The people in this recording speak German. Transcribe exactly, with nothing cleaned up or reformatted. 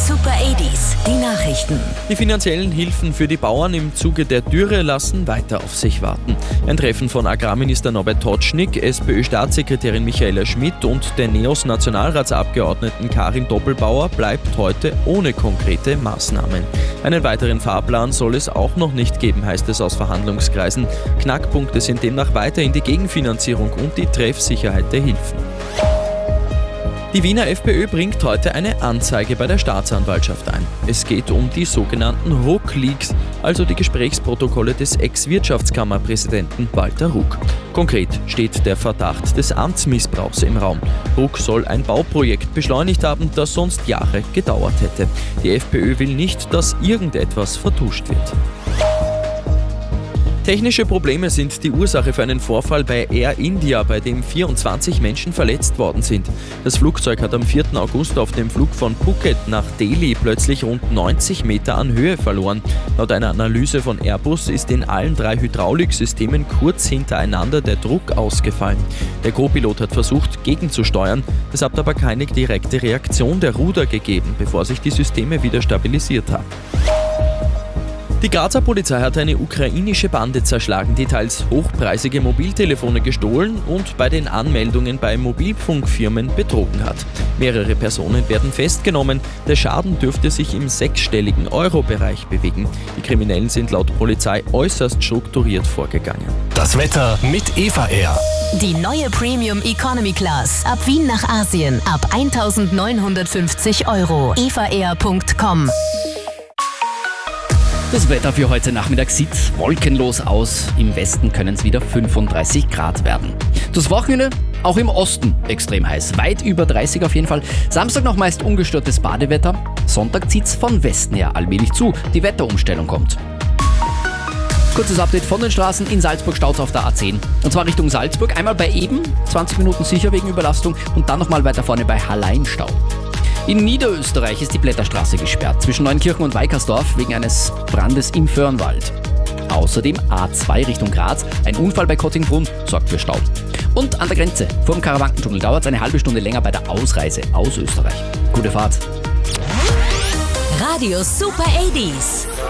Super achtziger, die Nachrichten. Die finanziellen Hilfen für die Bauern im Zuge der Dürre lassen weiter auf sich warten. Ein Treffen von Agrarminister Norbert Totschnig, SPÖ-Staatssekretärin Michaela Schmidt und der NEOS-Nationalratsabgeordneten Karin Doppelbauer bleibt heute ohne konkrete Maßnahmen. Einen weiteren Fahrplan soll es auch noch nicht geben, heißt es aus Verhandlungskreisen. Knackpunkte sind demnach weiterhin die Gegenfinanzierung und die Treffsicherheit der Hilfen. Die Wiener FPÖ bringt heute eine Anzeige bei der Staatsanwaltschaft ein. Es geht um die sogenannten Ruck-Leaks, also die Gesprächsprotokolle des Ex-Wirtschaftskammerpräsidenten Walter Ruck. Konkret steht der Verdacht des Amtsmissbrauchs im Raum. Ruck soll ein Bauprojekt beschleunigt haben, das sonst Jahre gedauert hätte. Die FPÖ will nicht, dass irgendetwas vertuscht wird. Technische Probleme sind die Ursache für einen Vorfall bei Air India, bei dem vierundzwanzig Menschen verletzt worden sind. Das Flugzeug hat am vierten August auf dem Flug von Phuket nach Delhi plötzlich rund neunzig Meter an Höhe verloren. Laut einer Analyse von Airbus ist in allen drei Hydrauliksystemen kurz hintereinander der Druck ausgefallen. Der Co-Pilot hat versucht, gegenzusteuern. Es hat aber keine direkte Reaktion der Ruder gegeben, bevor sich die Systeme wieder stabilisiert haben. Die Grazer Polizei hat eine ukrainische Bande zerschlagen, die teils hochpreisige Mobiltelefone gestohlen und bei den Anmeldungen bei Mobilfunkfirmen betrogen hat. Mehrere Personen werden festgenommen. Der Schaden dürfte sich im sechsstelligen Euro-Bereich bewegen. Die Kriminellen sind laut Polizei äußerst strukturiert vorgegangen. Das Wetter mit Eva Air. Die neue Premium Economy Class. Ab Wien nach Asien. Ab eintausendneunhundertfünfzig Euro. eva air punkt com. Das Wetter für heute Nachmittag sieht wolkenlos aus. Im Westen können es wieder fünfunddreißig Grad werden. Das Wochenende auch im Osten extrem heiß. Weit über dreißig auf jeden Fall. Samstag noch meist ungestörtes Badewetter. Sonntag zieht es von Westen her allmählich zu. Die Wetterumstellung kommt. Kurzes Update von den Straßen. In Salzburg staut auf der A zehn. Und zwar Richtung Salzburg. Einmal bei Eben, zwanzig Minuten sicher wegen Überlastung. Und dann nochmal weiter vorne bei Hallein Stau. In Niederösterreich ist die Blätterstraße gesperrt, zwischen Neunkirchen und Weikersdorf wegen eines Brandes im Föhrenwald. Außerdem A zwei Richtung Graz, ein Unfall bei Kottingbrunn sorgt für Stau. Und an der Grenze vor dem Karawankentunnel dauert es eine halbe Stunde länger bei der Ausreise aus Österreich. Gute Fahrt! Radio Super achtziger.